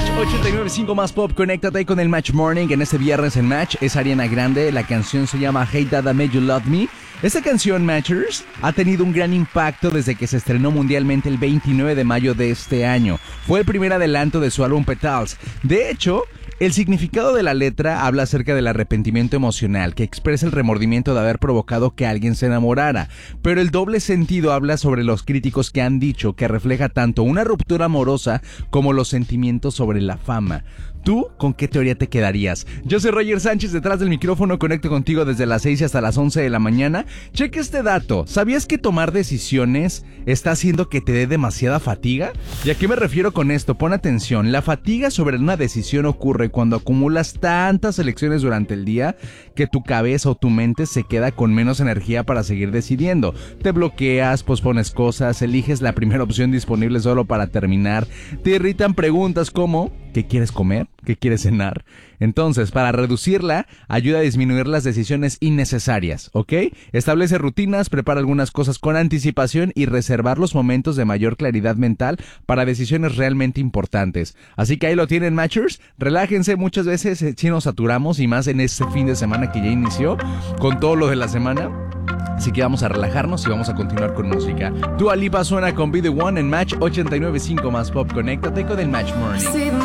Match 89.5 más pop. Conéctate con el Match Morning. En este viernes en Match es Ariana Grande. La canción se llama Hey Dada Made You Love Me. Esta canción, Matchers, ha tenido un gran impacto desde que se estrenó mundialmente el 29 de mayo de este año. Fue el primer adelanto de su álbum Petals. De hecho, el significado de la letra habla acerca del arrepentimiento emocional, que expresa el remordimiento de haber provocado que alguien se enamorara. Pero el doble sentido habla sobre los críticos que han dicho que refleja tanto una ruptura amorosa como los sentimientos sobre la fama. ¿Tú con qué teoría te quedarías? Yo soy Roger Sánchez, detrás del micrófono, conecto contigo desde las 6 hasta las 11 de la mañana. Cheque este dato. ¿Sabías que tomar decisiones está haciendo que te dé demasiada fatiga? ¿Y a qué me refiero con esto? Pon atención. La fatiga sobre una decisión ocurre cuando acumulas tantas elecciones durante el día que tu cabeza o tu mente se queda con menos energía para seguir decidiendo. Te bloqueas, pospones cosas, eliges la primera opción disponible solo para terminar. Te irritan preguntas como ¿qué quieres comer? ¿Qué quieres cenar? Entonces, para reducirla, ayuda a disminuir las decisiones innecesarias, ¿ok? Establece rutinas, prepara algunas cosas con anticipación y reservar los momentos de mayor claridad mental para decisiones realmente importantes. Así que ahí lo tienen, Matchers. Relájense, muchas veces sí nos saturamos y más en este fin de semana que ya inició con todo lo de la semana. Así que vamos a relajarnos y vamos a continuar con música. Dua Lipa suena con Be The One en Match 89.5 más pop. Conéctate con el Match Morning.